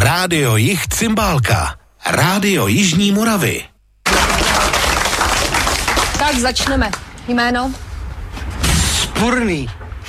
Rádio Jih Cymbálka. Rádio Jižní Moravy. Tak začneme. Jméno? Spurný.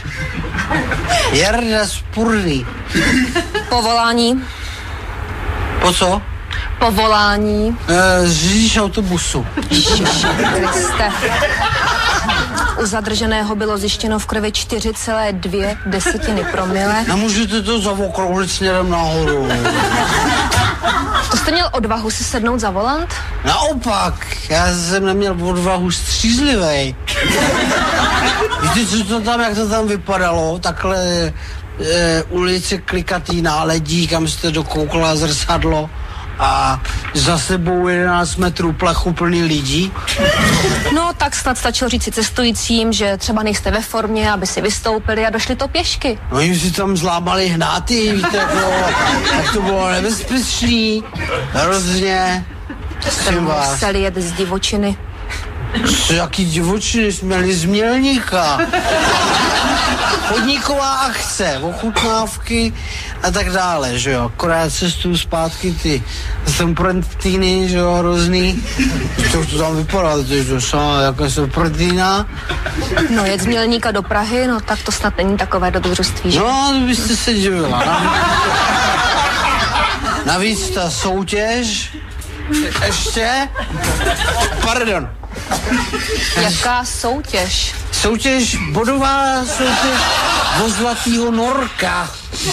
Jarda Spurný. Povolání? Po co? Povolání. Řidič autobusu. Ježiši Kriste. U zadrženého bylo zjištěno v krvi 4,2 promile. Nemůžete to zaokrouhlit směrem nahoru. To jste měl odvahu si sednout za volant? Naopak, já jsem neměl odvahu střízlivej. Víte, co to tam, jak to tam vypadalo? Takhle ulice klikatý náledí, kam jste dokoukla zrcadlo a za sebou 11 metrů plechu plný lidí. No, tak snad stačilo říct si cestujícím, že třeba nejste ve formě, aby si vystoupili a došli to pěšky. No jim si tam zlámali hnáty, víte, jak to bylo nebezpečný, hrozně. Jste museli jet z divočiny. Jaký divočiny, jsme měli z Mělníka. Podniková akce, ochutnávky a tak dále, že jo. Akorát cestu zpátky ty semprentýny, že jo, hrozný. To tam vypadá, to je to samé, jako semprentýna. No, jet z Mělníka do Prahy, no tak to snad není takové dobrodružství, že? No, to byste se divila. Navíc ta soutěž, ještě, pardon. Jaká soutěž? Soutěž, bodová soutěž o Zlatýho Norka.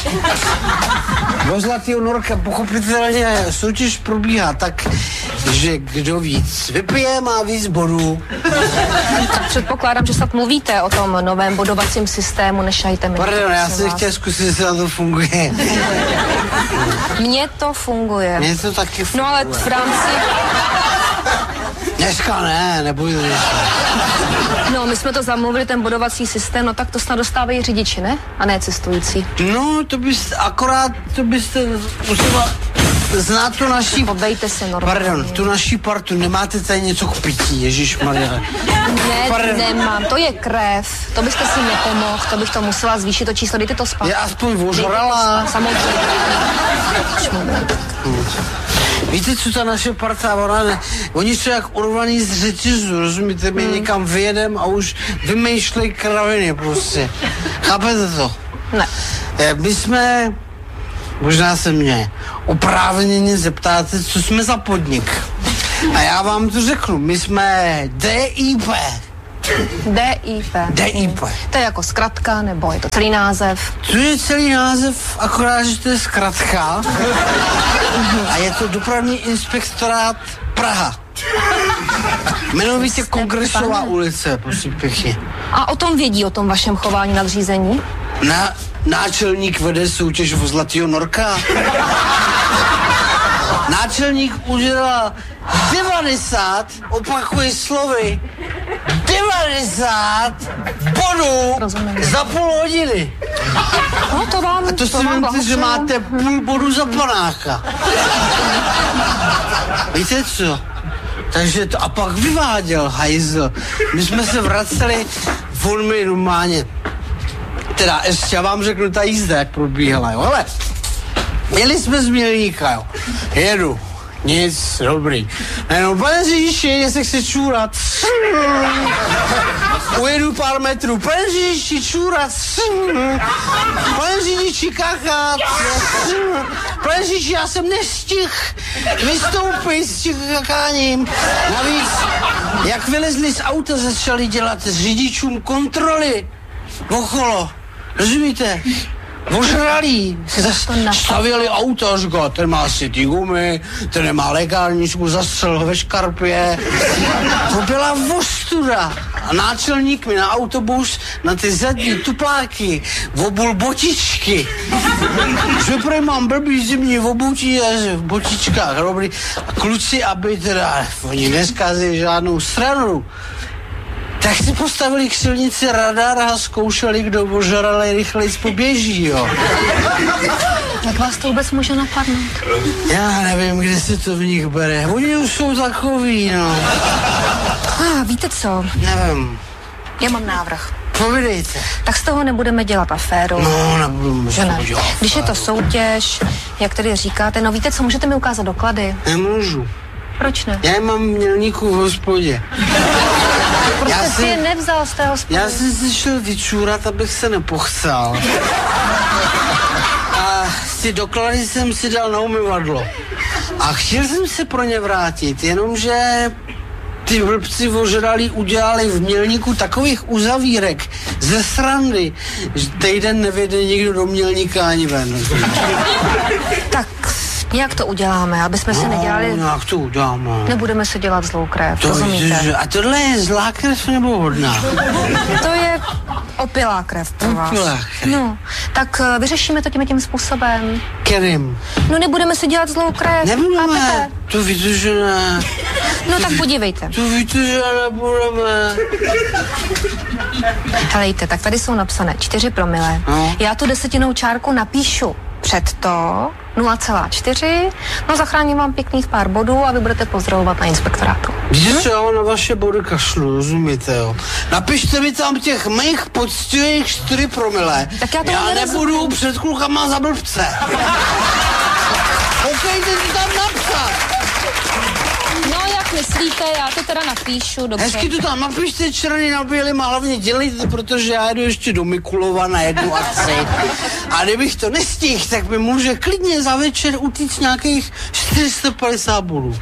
O Zlatýho Norka, pochopitelně soutěž probíhá tak, že kdo víc vypije, má víc bodů. Tak předpokládám, že snad mluvíte o tom novém bodovacím systému, nešajte mi. Pardon, já jsem chtěl zkusit, jestli na to funguje. Mně to funguje. Mně to taky funguje. No ale v rámci... Dneska ne, nebojte se. No, my jsme to zamluvili, ten bodovací systém, no tak to snad dostávají řidiči, ne? A ne cestující. No, to byste musela znát tu naší... Obejte se normálně. Pardon, tu naší partu, nemáte tady něco k pití, ježišmarja. Ne, nemám, to je krev, to byste si nepomohl, to bych to musela zvýšit to číslo, dejte to spát. Je aspoň ožrala. Samozřejmě. Víte, co ta naše parta, oni jsou jak urvaný z řetězu, rozumíte, my někam vyjedem a už vymýšlej kraviny prostě. Chápete to? Ne. My jsme, možná se mě oprávněně zeptáte, co jsme za podnik. A já vám to řeknu, my jsme DIP. DIP. To je jako zkratka, nebo je to celý název? To je celý název, akorát, že to je zkratka. A je to dopravní inspektorát Praha. Jmenovitě Kongresová ulice, prosím pěkně. A o tom vědí, o tom vašem chování nadřízení? Náčelník vede soutěž o Zlatýho Norka. Náčelník udělal 90, opakuji slovy, 90 bodů za půl hodiny. No to vám, a to si vemte, že máte půl bodu za panáka. Víte co? Takže to, a pak vyváděl hajzl. My jsme se vraceli, on mi normálně, teda ještě já vám řeknu ta jízda, jak probíhala, jo, ale jeli jsme z Mělníka, jo, jedu. Nic, dobrý. Jenom, pane řidiči, jestli chci čůrat. Ujedu pár metrů. Pane řidiči, čůrat. Pane řidiči, kakat. Pane řidiči, já jsem nestihl vystoupit s tím kakáním. Navíc, jak vylezli z auta, začali dělat řidičům kontroly okolo. Rozumíte? Ožralí, stavěli auto, říkal, ten má si ty gumy, ten nemá legálničku, zastřel ho ve škarpě. To byla ostuda. A náčelník mi na autobus, na ty zadní tupláky, obul botičky. Že prý mám blbý zimní obutí v botičkách, dobrý. A kluci, aby teda, oni neskazili žádnou stranu, tak si postavili k silnici radar a zkoušeli, kdo ožralej rychleji poběží, jo. Jak vás to vůbec může napadnout? Já nevím, kde se to v nich bere. Oni už jsou takový, no. Víte co? Nevím. Já mám návrh. Povídejte. Tak z toho nebudeme dělat aféru. No, nebudeme že ne. Když je to soutěž, jak tedy říkáte, no víte co, můžete mi ukázat doklady? Nemůžu. Proč ne? Já je mám v Mělníku v hospodě. Prostě si je nevzal z té hospody. Já jsem si šel vyčůrat, abych se nepochcel. A ty doklady jsem si dal na umyvadlo. A chtěl jsem se pro ně vrátit, jenomže ty blbci ožralí udělali v Mělníku takových uzavírek ze srandy, že týden nevjede nikdo do Mělníka ani ven. Tak nějak to uděláme, aby jsme si nedělali... Jak to uděláme? Nebudeme se dělat zlou krev, rozumíte? A tohle je zlá krev nebo hodná? To je opilá krev pro vás. Opilá krev. No, tak vyřešíme to tím způsobem. Kterým? No nebudeme si dělat zlou krev. Nebudeme. To víte, že ne. No tak podívejte. To víte, že nebudeme. Helejte, tak tady jsou napsané 4 promile. No. Já tu 10 čárku napíšu před to 0,4, no zachráním vám pěkných pár bodů a vy budete pozdravovat na inspektorátu. Víte co, na vaše body kašlu, rozumíte, jo? Napište mi tam těch mých poctivých 4 promile. Tak já nebudu před klukama za blbce. Koukejte to tam napsat. No jak myslíte, já to teda napíšu, dobře. Hezky to tam napište černý na bílým a hlavně dělejte, protože já jedu ještě do Mikulova na jednu akci. A kdybych to nestihl, tak mi může klidně za večer utíct nějakých 450 bodů.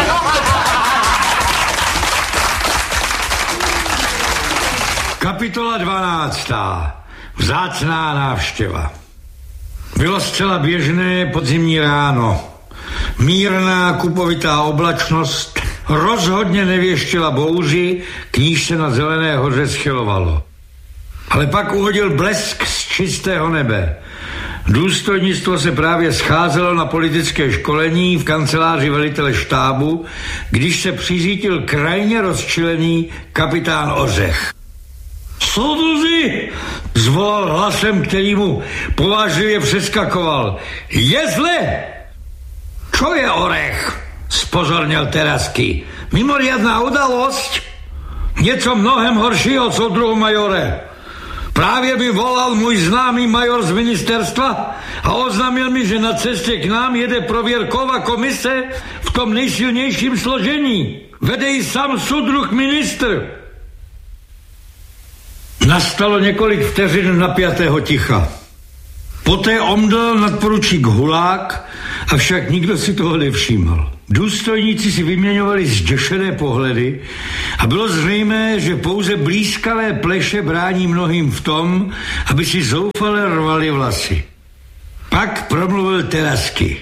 Kapitola 12. Vzácná návštěva. Bylo zcela běžné podzimní ráno. Mírná kupovitá oblačnost rozhodně nevěštila bouři, k níž se na Zelené hoře schylovalo. Ale pak uhodil blesk z čistého nebe. Důstojnictvo se právě scházelo na politické školení v kanceláři velitele štábu, když se přiřítil krajně rozčilený kapitán Ořech. Soudruzi, zvolal hlasem, který mu povážlivě přeskakoval. Jezle! Čo je Orech? Spozornil Terasky. Mimoriadná udalosť? Něco mnohem horšího, soudruhu majore. Právě mi volal můj známý major z ministerstva a oznámil mi, že na cestě k nám jede prověrková komise v tom nejsilnějším složení. Vede ji sám soudruh ministr. Nastalo několik vteřin napjatého ticha. Poté omdlel nadporučík Hulák, avšak nikdo si toho nevšímal. Důstojníci si vyměňovali zděšené pohledy a bylo zřejmé, že pouze blízkavé pleše brání mnohým v tom, aby si zoufale rvali vlasy. Pak promluvil Terasky.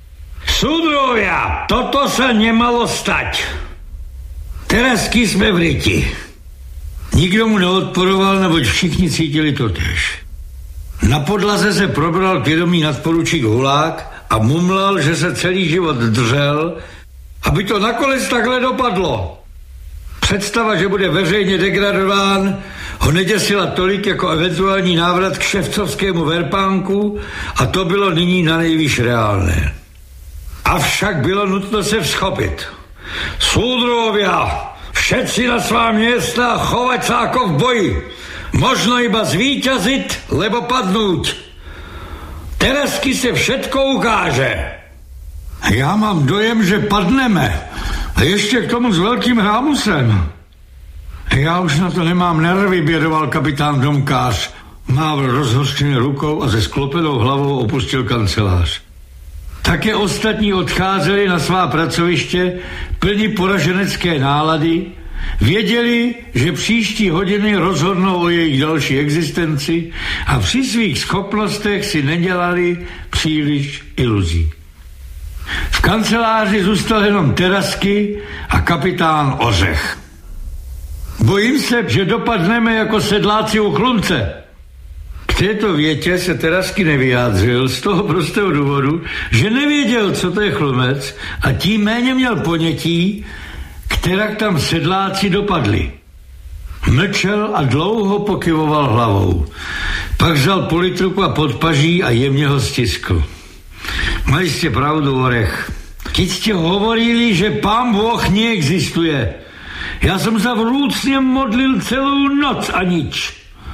Soudrovia, toto se nemalo stať. Terasky jsme v ryti. Nikdo mu neodporoval, neboť všichni cítili totéž. Na podlaze se probral vědomý nadporučík Hulák a mumlal, že se celý život držel, aby to nakonec takhle dopadlo. Představa, že bude veřejně degradován, ho neděsila tolik jako eventuální návrat k ševcovskému verpánku a to bylo nyní na nejvýš reálné. Avšak bylo nutno se vzchopit. Soudrovia, všetci na svá města chovat se jako v boji. Možno iba zvíťazit, lebo padnout. Terasky se všetko ukáže. Já mám dojem, že padneme. A ještě k tomu s velkým hrámusem. Já už na to nemám nervy, bědoval kapitán Domkář. Mávl rozhořčeně rukou a se sklopenou hlavou opustil kancelář. Také ostatní odcházeli na svá pracoviště plní poraženecké nálady. Věděli, že příští hodiny rozhodnou o jejich další existenci a při svých schopnostech si nedělali příliš iluzí. V kanceláři zůstal jenom Terasky a kapitán Ořech. Bojím se, že dopadneme jako sedláci u chlumce. K této větě se Terasky nevyjádřil z toho prostého důvodu, že nevěděl, co to je chlumec a tím méně měl ponětí, kterak tam sedláci dopadli. Mlčel a dlouho pokyvoval hlavou. Pak vzal politruku a podpaží a jemně ho stiskl. Mali ste pravdu, Orech. Keď ste hovorili, že Pán Boh neexistuje, ja som sa vrúcne modlil celú noc a nič.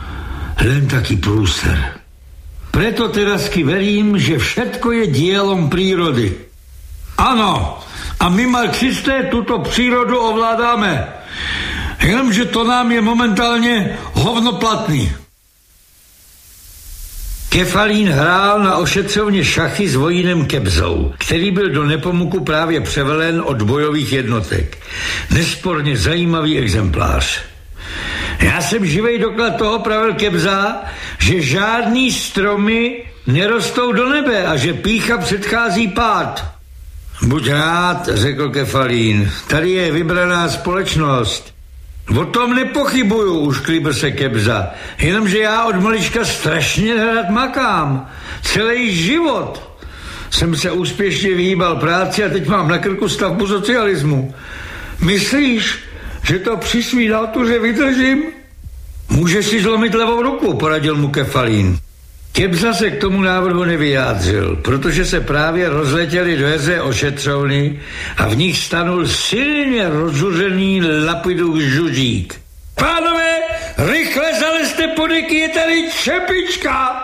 len taký prúser. Preto terasky verím, že všetko je dielom prírody. Áno, a my marxisté túto prírodu ovládame. Jenomže to nám je momentálne hovnoplatný. Kefalín hrál na ošetřovně šachy s vojínem Kebzou, který byl do Nepomuku právě převelen od bojových jednotek. Nesporně zajímavý exemplář. Já jsem živej doklad toho, pravil Kebza, že žádný stromy nerostou do nebe a že pýcha předchází pád. Buď rád, řekl Kefalín, tady je vybraná společnost. O tom nepochybuju, ušklíbil se Kebza, jenomže já od malička strašně rád makám. Celý život jsem se úspěšně vyhýbal práci a teď mám na krku stavbu socialismu. Myslíš, že to při svý nátuře vydržím? Můžeš si zlomit levou ruku, poradil mu Kefalín. Kebza se k tomu návrhu nevyjádřil, protože se právě rozletěli dveře ošetřovny a v nich stanul silně rozzuřený Lapidův žužík. Pánové, rychle zalezte po deky, je tady čepička!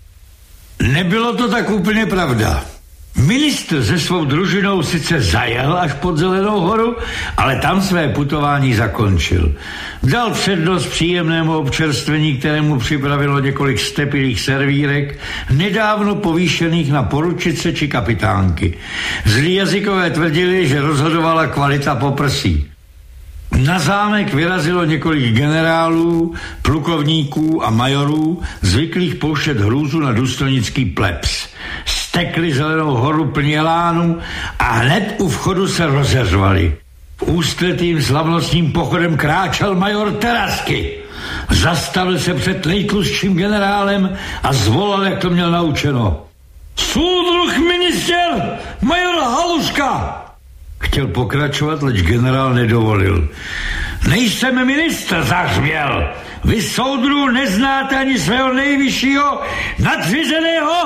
Nebylo to tak úplně pravda. Ministr se svou družinou sice zajel až pod Zelenou horu, ale tam své putování zakončil. Dal přednost příjemnému občerstvení, kterému připravilo několik stepilých servírek, nedávno povýšených na poručice či kapitánky. Zlí jazykové tvrdili, že rozhodovala kvalita poprsí. Na zámek vyrazilo několik generálů, plukovníků a majorů, zvyklých pouštět hrůzu na důstojnický plebs. Stekli Zelenou horu plně elánu a hned u vchodu se rozeřvali. Ústletým slavnostním pochodem kráčel major Terasky. Zastavil se před nejtlustším generálem a zvolal, jak to měl naučeno. Soudruh minister, major Haluška! Chtěl pokračovat, leč generál nedovolil. Nejsem ministr, zařvěl. Vy, soudru, neznáte ani svého nejvyššího nadřízeného?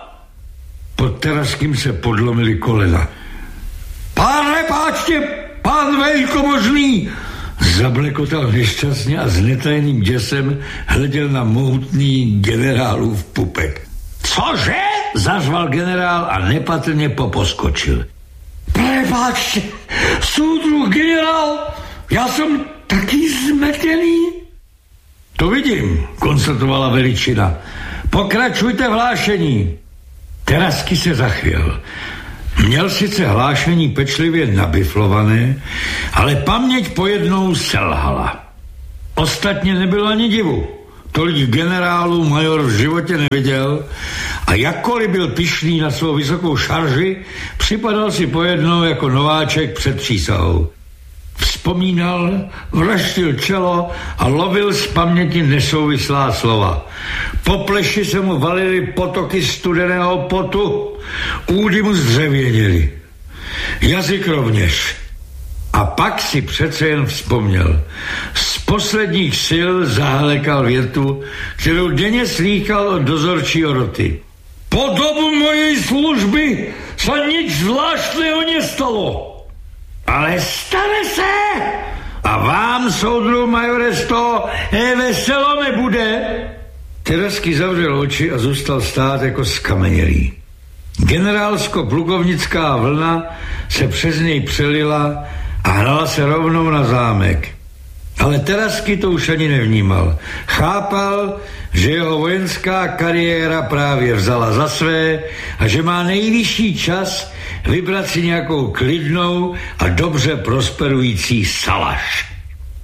Pod Teraským se podlomili kolena. Pane, páčte, pán velkomožný! Zablekotal nešťastně a s netajeným děsem hleděl na mohutný generálův pupek. Cože? Zařval generál a nepatrně poposkočil. Prepáčte, soudruh generál, já jsem taky zmetený. To vidím, konstatovala veličina. Pokračujte v hlášení. Terasky se zachvěl. Měl sice hlášení pečlivě nabiflované, ale paměť pojednou selhala. Ostatně nebylo ani divu. Tolik generálů major v životě neviděl a jakkoliv byl pyšný na svou vysokou šarži, připadal si pojednou jako nováček před přísahou. Vzpomínal, vraštil čelo a lovil z paměti nesouvislá slova. Po pleši se mu valily potoky studeného potu, údy mu zdřevěněly. Jazyk rovněž. A pak si přece jen vzpomněl. Z posledních sil zahlekal větu, kterou denně slýchal od dozorčího roty. Po dobu mojej služby se nič zvláštného nestalo. Ale stane se! A vám, soudru majore, z toho veselo nebude. Terasky zavřel oči a zůstal stát jako skamenělý. Generálsko-plukovnická vlna se přes něj přelila a hnala se rovnou na zámek. Ale Terasky to už ani nevnímal. Chápal, že jeho vojenská kariéra právě vzala za své a že má nejvyšší čas vybrat si nějakou klidnou a dobře prosperující salaš.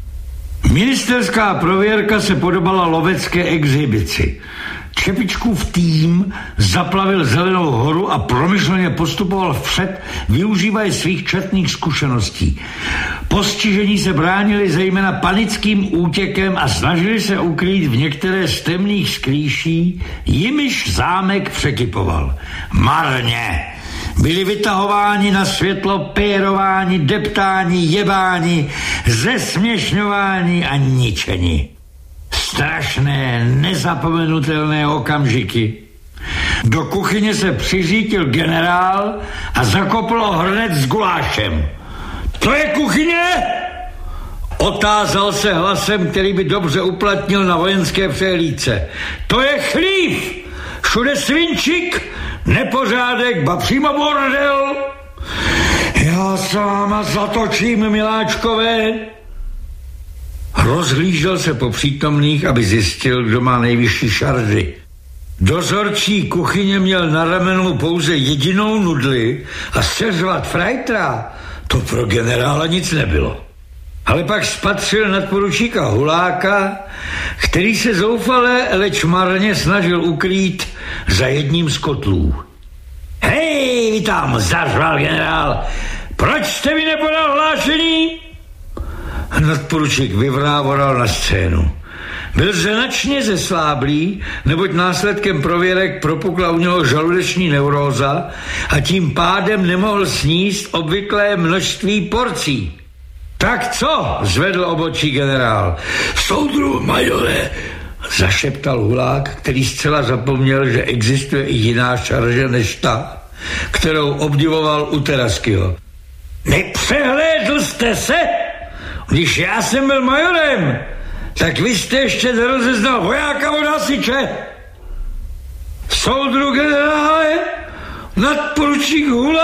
Ministerská prověrka se podobala lovecké exhibici. Čepičkův tým zaplavil Zelenou horu a promyšleně postupoval vpřed, využívají svých četných zkušeností. Postižení se bránili zejména panickým útěkem a snažili se ukrýt v některé z temných skrýší, jimiž zámek překypoval. Marně! Byli vytahováni na světlo, pérováni, deptáni, jebáni, zesměšňováni a ničeni. Strašné, nezapomenutelné okamžiky. Do kuchyně se přiřítil generál a zakopl hrnec s gulášem. To je kuchyně? Otázal se hlasem, který by dobře uplatnil na vojenské přehlídce. To je chlív! Všude svinčik, nepořádek, ba přímo bordel. Já s váma zatočím, miláčkové. Rozhlížel se po přítomných, aby zjistil, kdo má nejvyšší šarži. Dozorčí kuchyně měl na ramenu pouze jedinou nudli a seřvat frajtra, to pro generála nic nebylo. Ale pak spatřil nadporučíka Huláka, který se zoufale, leč marně snažil ukrýt za jedním z kotlů. Hej, vy tam, zařval generál, proč jste mi nepodal hlášení? Nadporučík vyvrávoral na scénu. Byl značně zesláblý, neboť následkem prověrek propukla u něho žaludeční neuróza a tím pádem nemohl sníst obvyklé množství porcí. Tak co? Zvedl obočí generál. Soudru, majore, zašeptal Hulák, který zcela zapomněl, že existuje i jiná šarže než ta, kterou obdivoval u Teraskyho. Nepřehlédl jste se? Když já jsem byl majorem, tak vy jste ještě nerozeznal vojáka od hasiče. Soudru generále, nadporučík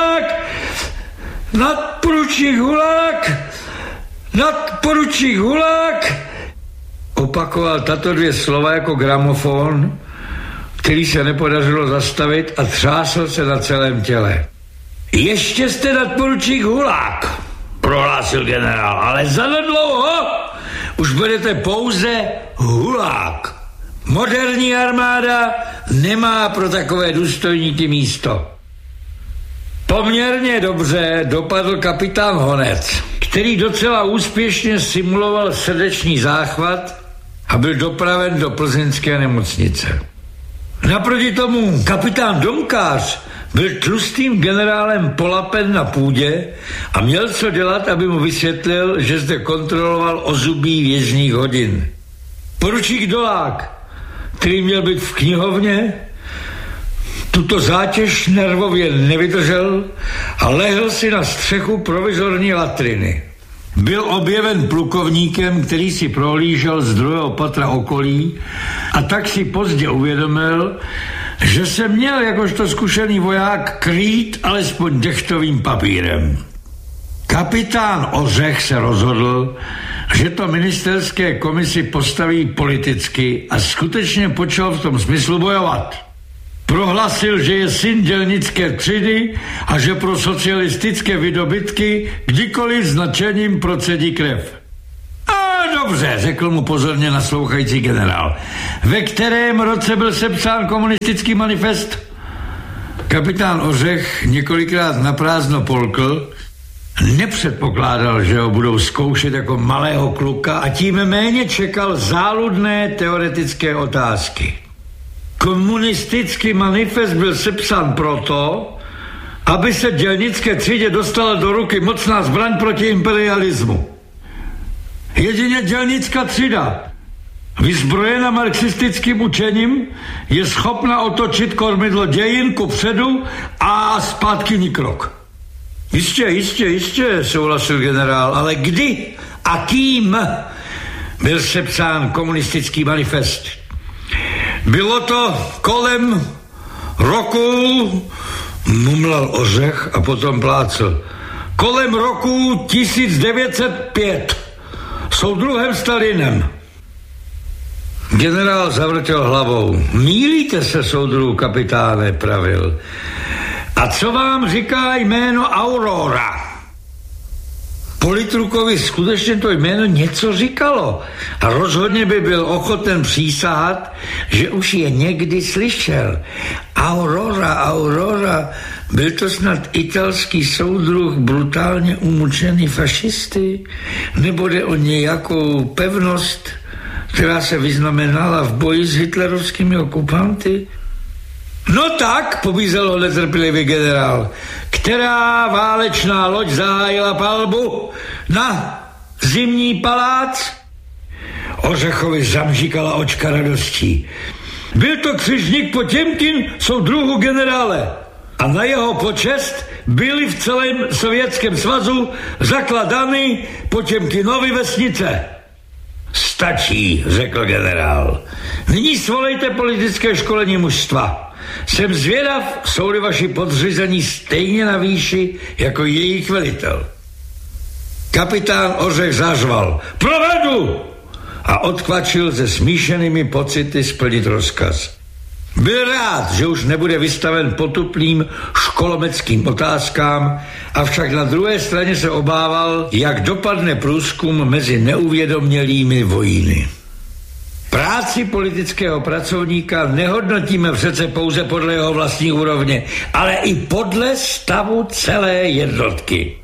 Hulák, opakoval tato dvě slova jako gramofon, který se nepodařilo zastavit a třásl se na celém těle. Ještě jste nadporučík Hulák, prohlásil generál, ale zanedlouho už budete pouze Hulák. Moderní armáda nemá pro takové důstojníky místo. Poměrně dobře dopadl kapitán Honec, který docela úspěšně simuloval srdeční záchvat a byl dopraven do plzeňské nemocnice. Naproti tomu kapitán Domkář byl tlustým generálem polapen na půdě a měl co dělat, aby mu vysvětlil, že zde kontroloval ozubí vězních hodin. Poručík Dolák, který měl být v knihovně, tuto zátěž nervově nevydržel a lehl si na střechu provizorní latriny. Byl objeven plukovníkem, který si prohlížel z druhého patra okolí a tak si pozdě uvědomil, že se měl jakožto zkušený voják krýt alespoň dechtovým papírem. Kapitán Ořech se rozhodl, že to ministerské komisi postaví politicky a skutečně počal v tom smyslu bojovat. Prohlasil, že je syn dělnické třídy a že pro socialistické vydobytky kdykoliv s nadšením procedí krev. Dobře, řekl mu pozorně naslouchající generál. Ve kterém roce byl sepsán komunistický manifest? Kapitán Ořech několikrát naprázdno polkl, nepředpokládal, že ho budou zkoušet jako malého kluka a tím méně čekal záludné teoretické otázky. Komunistický manifest byl sepsán proto, aby se dělnické třídě dostala do ruky mocná zbraň proti imperialismu. Jedině dělnická třída, vyzbrojena marxistickým učením, je schopna otočit kormidlo dějin kupředu a zpátky ni krok. Jistě, souhlasil generál, ale kdy a kým byl sepsán komunistický manifest? Bylo to kolem roku, mumlal Ořech a potom plácl, kolem roku 1905. Soudruhem Stalinem. Generál zavrtěl hlavou. Mýlíte se, soudruhu kapitáne, pravil. A co vám říká jméno Aurora? Politrukovi skutečně to jméno něco říkalo a rozhodně by byl ochoten přísahat, že už je někdy slyšel. Aurora, byl to snad italský soudruh brutálně umučený fašisty? Nebo jde o nějakou pevnost, která se vyznamenala v boji s hitlerovskými okupanty? No tak, pobízel ho netrpělivý generál, která válečná loď zahájila palbu na Zimní palác? Ořechovi zamžíkala očka radostí. Byl to křižník Potěmkin, soudruhu generále. A a na jeho počest byly v celém Sovětském svazu zakladány Potěmkinovy vesnice. Stačí, řekl generál. Nyní svolejte politické školení mužstva. Jsem zvědav, jsou-li vaši podřízení stejně na výši jako jejich velitel. Kapitán Ořech zařval: provedu! A odkvačil se smíšenými pocity splnit rozkaz. Byl rád, že už nebude vystaven potupným školomeckým otázkám, avšak na druhé straně se obával, jak dopadne průzkum mezi neuvědomělými vojíny. Práci politického pracovníka nehodnotíme přece pouze podle jeho vlastní úrovně, ale i podle stavu celé jednotky.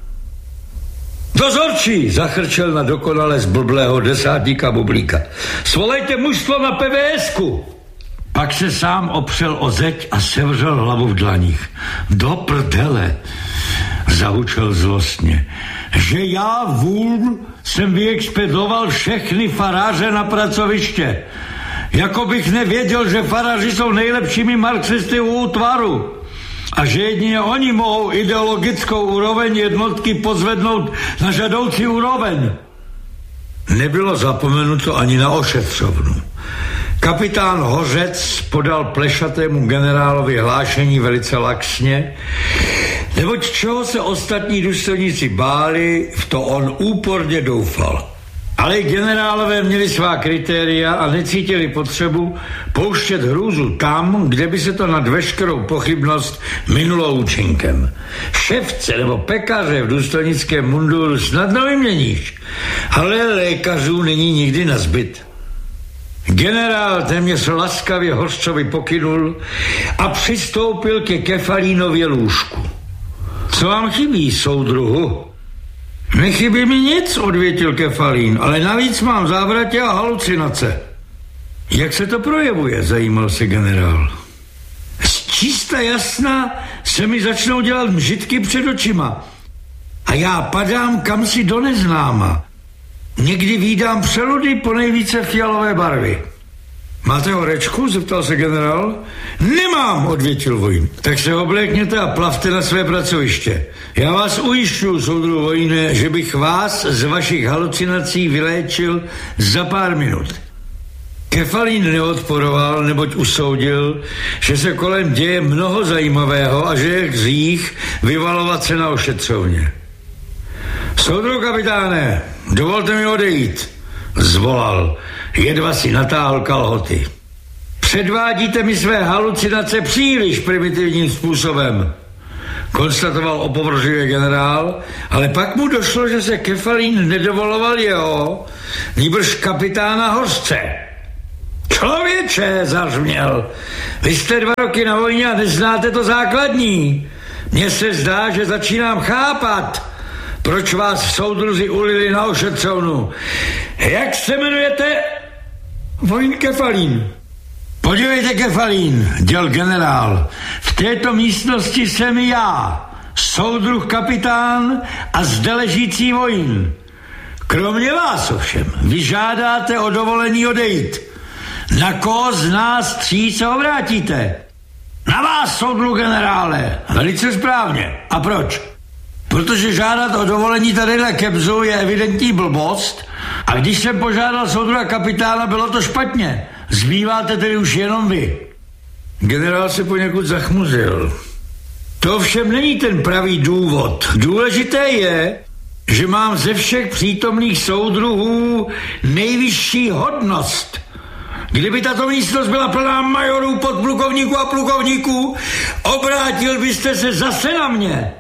Dozorčí, zachrčel na dokonale zblblého desátníka Bublíka. Svolejte mužstvo na PVS-ku. Pak se sám opřel o zeď a sevřel hlavu v dlaních. Do prdele, zahučel zlostně, že já vůl jsem vyexpedoval všechny faráře na pracoviště. Jako bych nevěděl, že faráři jsou nejlepšími marxisty u útvaru a že jedině oni mohou ideologickou úroveň jednotky pozvednout na žadoucí úroveň. Nebylo zapomenuto ani na ošetřovnu. Kapitán Hořec podal plešatému generálovi hlášení velice laxně, neboť čeho se ostatní důstojníci báli, v to on úporně doufal. Ale i generálové měli svá kritéria a necítili potřebu pouštět hrůzu tam, kde by se to nad veškerou pochybnost minulo účinkem. Ševce nebo pekaře v důstojnickém munduru snadno vyměníš, ale lékařů není nikdy nazbyt. Generál téměř laskavě Hořcovi pokynul a přistoupil ke Kefalínově lůžku. Co vám chybí, soudruhu? Nechybí mi nic, odvětil Kefalín, ale navíc mám závratě a halucinace. Jak se to projevuje, zajímal se generál. Z čista jasna se mi začnou dělat mžitky před očima a já padám kamsi do neznáma. Někdy vídám přeludy po nejvíce fialové barvy. Máte horečku? Zeptal se generál. Nemám, odvětil vojín. Tak se oblékněte a plavte na své pracoviště. Já vás ujišťuju, soudruhu vojíne, že bych vás z vašich halucinací vyléčil za pár minut. Kefalín neodporoval, neboť usoudil, že se kolem děje mnoho zajímavého a že je hřích vyvalovat se na ošetřovně. Soudruhu kapitáne, dovolte mi odejít, zvolal, jedva si natáhl kalhoty. Předvádíte mi své halucinace příliš primitivním způsobem, konstatoval opovržený generál, ale pak mu došlo, že se Kefalín nedovoloval jeho, nýbrž kapitána Hořce. Člověče, zařměl, vy jste 2 roky na vojně a neznáte to základní. Mně se zdá, že začínám chápat, proč vás soudruzi ulili na ošetřovnu. Jak se jmenujete? Vojín Kefalín. Podívejte, Kefalín, děl generál, v této místnosti jsem já, soudruh kapitán a zde ležící vojín. Kromě vás ovšem, vy žádáte o dovolení odejít. Na koho z nás 3 se obrátíte? Na vás, soudruh generále. Velice správně. A proč? Protože žádat o dovolení tadyhle kebzu je evidentní blbost a když jsem požádal soudruha kapitána, bylo to špatně. Zbýváte tedy už jenom vy. Generál se poněkud zachmuzil. To ovšem není ten pravý důvod. Důležité je, že mám ze všech přítomných soudruhů nejvyšší hodnost. Kdyby tato místnost byla plná majorů, podplukovníků a plukovníků, obrátil byste se zase na mě.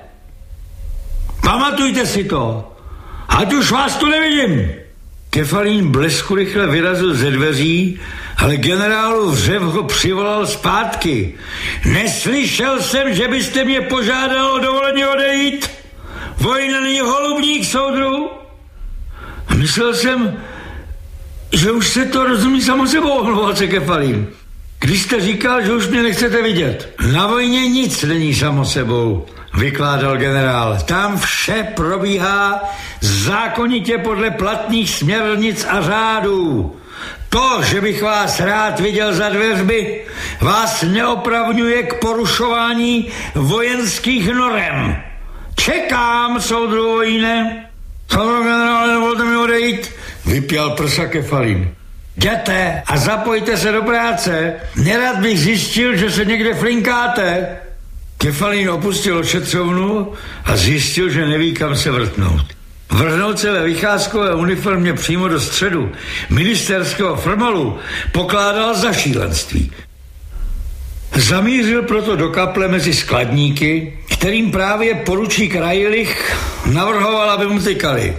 Pamatujte si to, ať už vás tu nevidím. Kefalín blesku rychle vyrazil ze dveří, ale generálův řev ho přivolal zpátky. Neslyšel jsem, že byste mě požádal o dovolení odejít? Vojna není holubník, soudru. Myslel jsem, že už se to rozumí samo sebou, omlouval se Kefalín. Když jste říkal, že už mě nechcete vidět. Na vojně nic není samo sebou, vykládal generál. Tam vše probíhá zákonitě podle platných směrnic a řádů. To, že bych vás rád viděl za dveřmi, vás neopravňuje k porušování vojenských norem. Čekám, soudru Vojíne. Soudru generále, dovolte mi odejít, vypěl prsa Kefalín. Jděte a zapojte se do práce. Nerad bych zjistil, že se někde flinkáte. Kefalín opustil ošetřovnu a zjistil, že neví, kam se vrtnout. Vrhnout se ve vycházkové uniformě přímo do středu ministerského formolu pokládal za šílenství. Zamířil proto do kaple mezi skladníky, kterým právě poručík Rajlich navrhoval, aby mu tykali.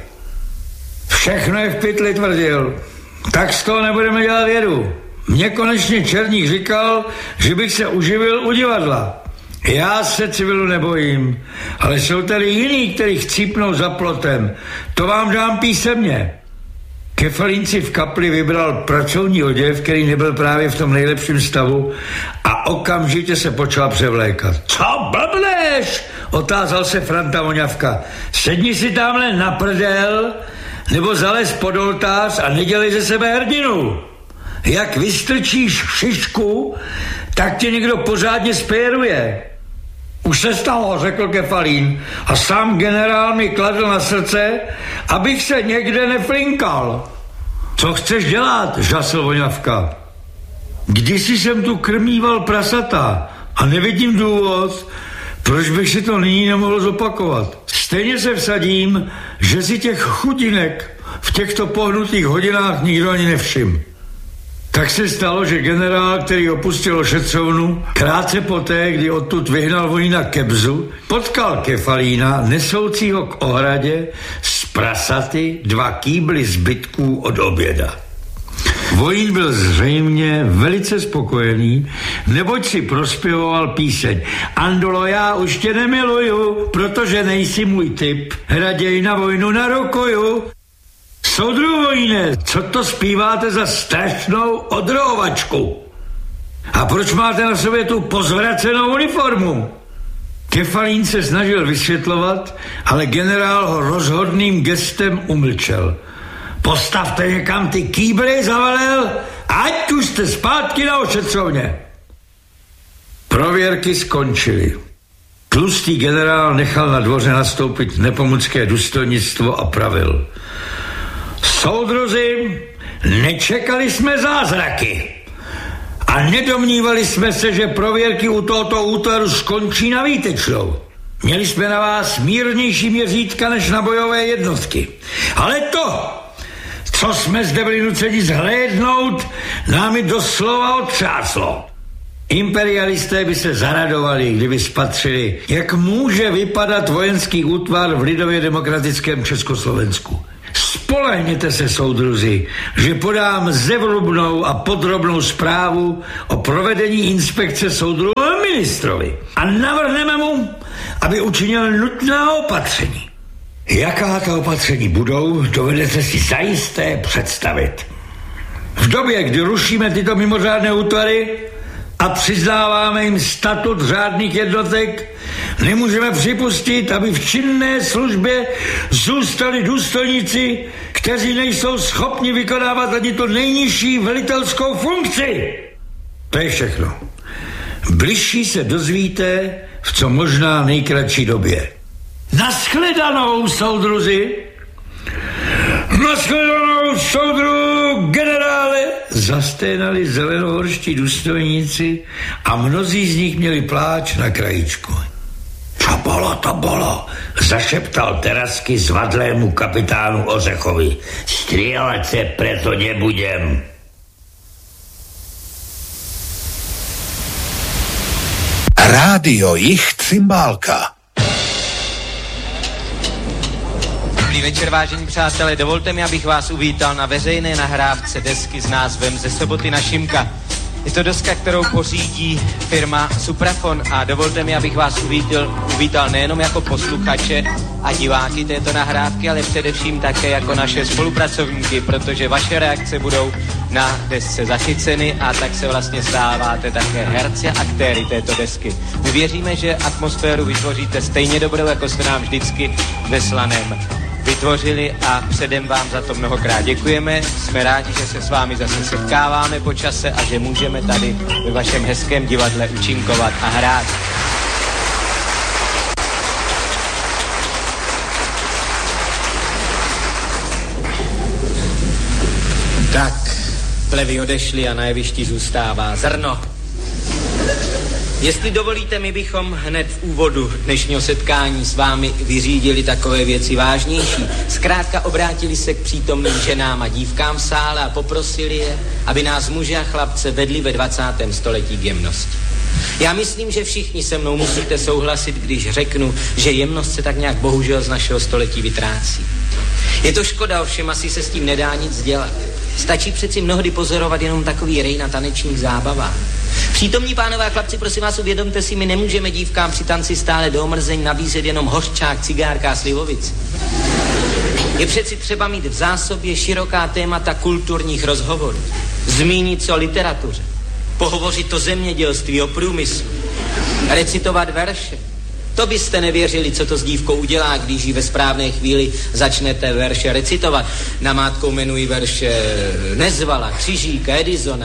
Všechno je v pytli, tvrdil. Tak z toho nebudeme dělat vědu. Mně konečně Černík říkal, že bych se uživil u divadla. Já se civilu nebojím, ale jsou tady jiní, kteří chcípnou za plotem. To vám dám písemně. Kefalín si v kapli vybral pracovní oděv, který nebyl právě v tom nejlepším stavu a okamžitě se počal převlékat. Co blbneš? Otázal se Franta Voňavka. Sedni si tamhle na prdel, nebo zalez pod oltář a nedělej ze sebe hrdinu. Jak vystrčíš šišku, tak tě někdo pořádně spéruje. Už se stalo, řekl Kefalín, a sám generál mi kladl na srdce, abych se někde neflinkal. Co chceš dělat, žasl Voňavka. Kdysi jsem tu krmíval prasata a nevidím důvod, proč bych si to nyní nemohl zopakovat. Stejně se vsadím, že si těch chudinek v těchto pohnutých hodinách nikdo ani nevšim. Tak se stalo, že generál, který opustil ošetřovnu, krátce poté, kdy odtud vyhnal Vojína Kebzu, potkal Kefalína, nesoucího k ohradě z prasaty 2 kýbly zbytků od oběda. Vojín byl zřejmě velice spokojený, neboť si prospěvoval píseň. Andolo, já už tě nemiluju, protože nejsi můj typ, raději na vojnu narukuju. Soudru Vojíne, co to zpíváte za strašnou odrohovačku? A proč máte na sobě tu pozvracenou uniformu? Kefalín se snažil vysvětlovat, ale generál ho rozhodným gestem umlčel. Postavte někam ty kýbly, zavalil, ať už jste zpátky na ošetřovně. Prověrky skončily. Tlustý generál nechal na dvoře nastoupit nepomucké důstojnictvo a pravil. Soudruzi, nečekali jsme zázraky a nedomnívali jsme se, že prověrky u tohoto útvaru skončí na výtečnou. Měli jsme na vás mírnější měřítka než na bojové jednotky. Ale to, co jsme zde byli nuceni zhlédnout, námi doslova otřáslo. Imperialisté by se zaradovali, kdyby spatřili, jak může vypadat vojenský útvar v lidově demokratickém Československu. Spolehněte se, soudruzi, že podám zevrubnou a podrobnou zprávu o provedení inspekce soudru ministrovi a navrhneme mu, aby učinil nutná opatření. Jaká ta opatření budou, dovedete si zajisté představit. V době, kdy rušíme tyto mimořádné útvary a přiznáváme jim statut řádných jednotek, nemůžeme připustit, aby v činné službě zůstali důstojníci, kteří nejsou schopni vykonávat ani tu nejnižší velitelskou funkci. To je všechno. Bližší se dozvíte v co možná nejkratší době. Nashledanou, soudruzi! Nashledanou, soudru generále! Zasténali zelenohorští důstojníci a mnozí z nich měli pláč na krajíčku. To bolo, zašeptal Terasky zvadlému kapitánu Ořechovi. Strieľať se preto nebudem. Rádio Jich Cymbálka. Dobrý večer, vážení přátelé, dovolte mi, abych vás uvítal na veřejné nahrávce desky s názvem Ze soboty na Šimka. Je to deska, kterou pořídí firma Suprafon a dovolte mi, abych vás uvítal nejenom jako posluchače a diváky této nahrávky, ale především také jako naše spolupracovníky, protože vaše reakce budou na desce zachyceny a tak se vlastně stáváte také herci a aktéry této desky. My věříme, že atmosféru vytvoříte stejně dobrou, jako jste nám vždycky ve Slaném stvořili a předem vám za to mnohokrát děkujeme. Jsme rádi, že se s vámi zase setkáváme po čase a že můžeme tady ve vašem hezkém divadle účinkovat a hrát. Tak, plevy odešly a na jevišti zůstává zrno. Jestli dovolíte, my bychom hned v úvodu dnešního setkání s vámi vyřídili takové věci vážnější. Zkrátka obrátili se k přítomným ženám a dívkám v sále a poprosili je, aby nás muže a chlapce vedli ve 20. století k jemnosti. Já myslím, že všichni se mnou musíte souhlasit, když řeknu, že jemnost se tak nějak bohužel z našeho století vytrácí. Je to škoda, ovšem asi se s tím nedá nic dělat. Stačí přeci mnohdy pozorovat jenom takový rej na tanečních zábavách. Přítomní pánové a chlapci, prosím vás, uvědomte si, my nemůžeme dívkám při tanci stále do omrzení nabízet jenom hořčák, cigárka a slivovici. Je přeci třeba mít v zásobě široká témata kulturních rozhovorů. Zmínit se o literatuře, pohovořit o zemědělství, o průmyslu, recitovat verše. To byste nevěřili, co to s dívkou udělá, když ji ve správné chvíli začnete verše recitovat. Namátkou jmenují verše Nezvala, Křižíka, Edisona,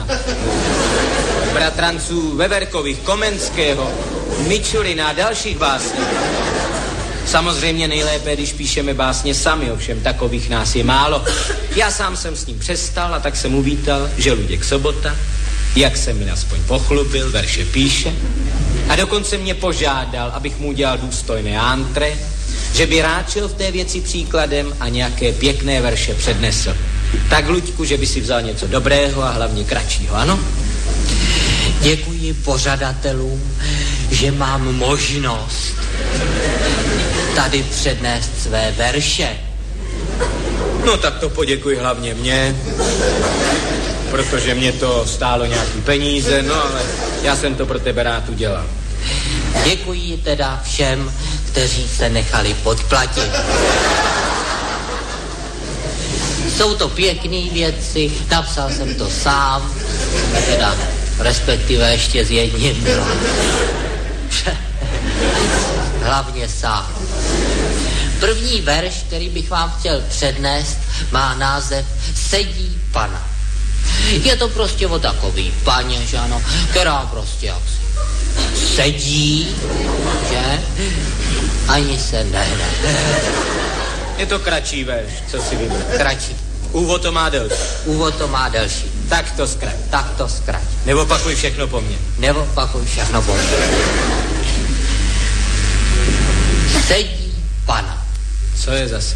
bratranců Veverkových, Komenského, Mičurina a dalších básní. Samozřejmě nejlépe, když píšeme básně sami, ovšem takových nás je málo. Já sám jsem s ním přestal a tak jsem uvítal, že Luděk Sobota, jak se mi aspoň pochlubil, verše píše. A dokonce mě požádal, abych mu udělal důstojné antré, že by rád šel v té věci příkladem a nějaké pěkné verše přednesl. Tak, Luďku, že by si vzal něco dobrého a hlavně kratšího, ano? Děkuji pořadatelům, že mám možnost tady přednést své verše. No tak to poděkuji hlavně mně, protože mě to stálo nějaký peníze, no ale já jsem to pro tebe rád udělal. Děkuji teda všem, kteří se nechali podplatit. Jsou to pěkné věci, napsal jsem to sám, teda respektive ještě s jedním. Hlavně sám. První verš, který bych vám chtěl přednést, má název Sedí pana. Je to prostě o takový paně, že ano, která prostě jaksi sedí, že? Ani se nehne. Je to kratší verš, co si vybral? Kratší. Úvod to má delší. Úvod to má delší. Tak to zkrať. Tak to zkrať. Neopakuj všechno po mně. Neopakuj všechno po mně. Sedí pana. Co je zase?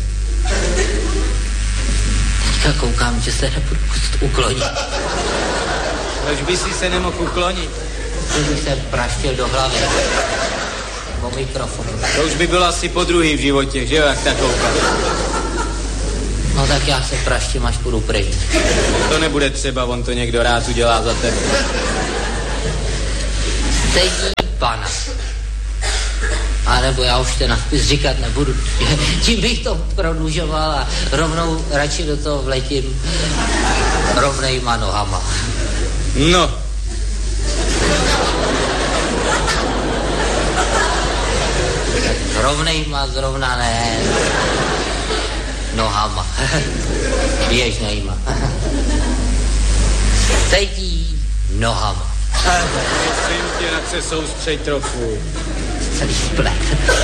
Teďka koukám, že se nebudu uklonit. Proč by si se nemohl uklonit? Kdybych se praštil do hlavy. O mikrofonu. To už by bylo asi podruhý v životě, že jo, jak tak koukám. No tak já se praštím, až půjdu pryč. To nebude třeba, on to někdo rád udělá za tebe. Sedí pana. A nebo já už ten nadpis říkat nebudu. Tím bych to prodlužoval a rovnou radši do toho vletím rovnejma nohama. No. Rovnejma zrovna ne. Nohama. Běžnejma. Sedí nohama. Prosím tě, tak se soustřeď trochu. Celý splet.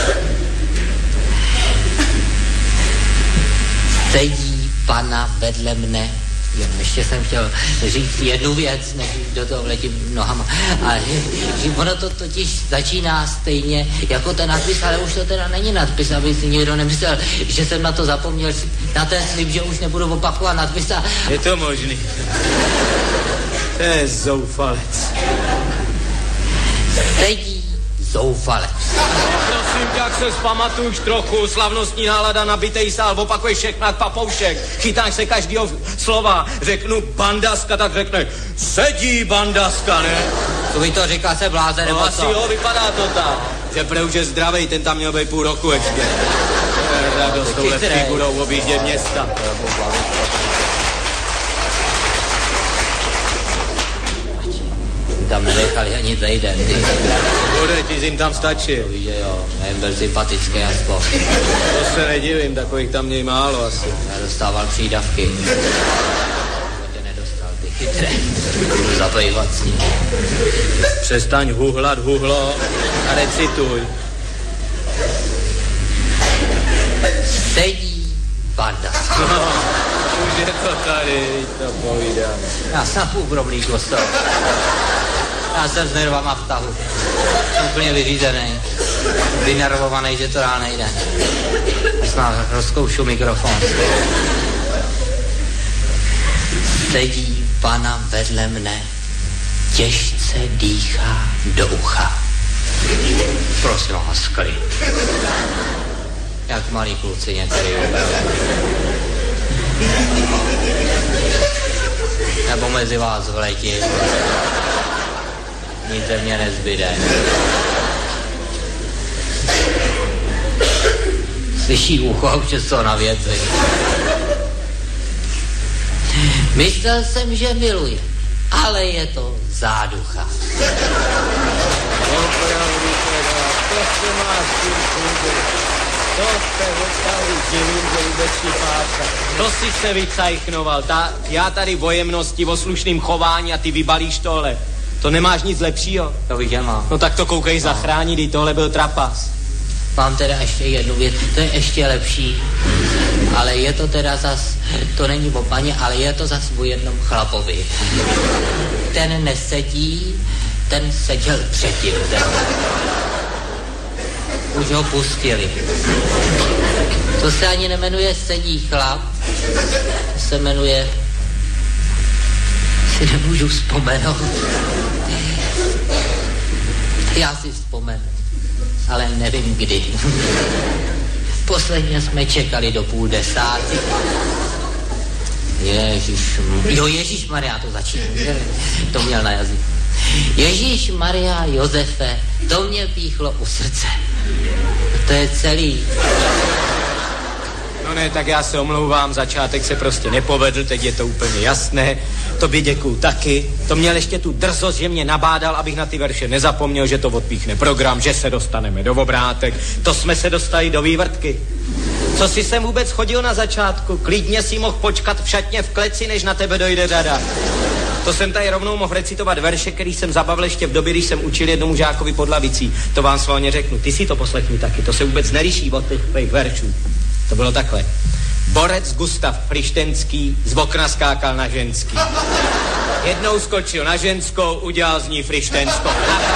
Sedí pana vedle mne. Ještě jsem chtěl říct jednu věc, než do toho vletím nohama. Ale ono to totiž začíná stejně jako ten nadpis, ale už to teda není nadpis, aby si někdo nemyslel, že jsem na to zapomněl, na ten slib, že už nebudu opakovat nadpis a... Je to možný. To je zoufalec. Sedí zoufalec. Prosím tě, jak se zpamatuj už trochu, slavnostní nálada, nabitej sál, opakuješ všechno jak papoušek, chytáš se každého slova, řeknu bandaska, tak řekne, sedí bandaska, ne? To by to říkal se bláze, nebo asi co? jo, vypadá to tak, že prej už je zdravej, ten tam měl být půl roku ještě. Radost, touhle figurou objíždět města. tam nenechali ani týden. Bude, ty jsi jim tam stačil. To víš, že jo, jen byl sympatický aspoň. To se nedivím, takových tam měj málo asi. Já dostával přídavky. Tě nedostal, ty chytré. Budu zabývat s ním. Přestaň huhlat, huglo a recituj. Sedí banda. Už je to tady, to povídá. Já jsem úgromný kostel. Já jsem s nervama v tahu. Jsem úplně vyřízený. Vynervovaný, že to dál nejde. Já jsem rozkoušu mikrofon. Sedí pana vedle mne. Těžce dýchá do ucha. Prosím vás, klid. Jak malí kluci některý nebo mezi vás vletím. Nic ze mě nezbyde. Slyší ucho, už je to na věci. Myslel jsem, že miluje, ale je to záducha. Opravdu teda, to se má s tím fungovat. To jste opravdu divím, že vůbec šipáčka. To si se vycajchnoval. Já tady o jemnosti, o slušným chování a ty vybalíš tohle. To nemáš nic lepšího? To víš, že mám. No tak to koukej zachránit, i tohle byl trapas. Mám teda ještě jednu věc, to je ještě lepší. Ale je to teda zas, to není o paně, ale je to zas o jednom chlapovi. Ten nesedí, ten seděl předtím. Už ho pustili. To se ani nemenuje sedí chlap, to se jmenuje, si nemůžu vzpomenout. Já si vzpomenu, ale nevím kdy. Posledně jsme čekali do 9:30. Ježíšmarja, to začíná. To měl na jazyku. Ježíšmarja, Josefe, to mě píchlo u srdce. To je celý. No ne, tak já se omlouvám, začátek se prostě nepovedl, teď je to úplně jasné. Tobě děkuju taky. To měl ještě tu drzost, že mě nabádal, abych na ty verše nezapomněl, že to odpíchne program, že se dostaneme do obrátek. To jsme se dostali do vývrtky. Co jsi sem vůbec chodil na začátku? Klidně si mohl počkat v šatně v kleci, než na tebe dojde řada. To jsem tady rovnou mohl recitovat verše, který jsem zabavil ještě v době, když jsem učil jednomu žákovi pod lavicí. To vám svolně řeknu. Ty si to poslechni taky, to se vůbec neliší od těch tvých veršů. To bylo takhle. Borec Gustav Frištenský z okna skákal na ženský. Jednou skočil na ženskou, udělal z ní frištenskou.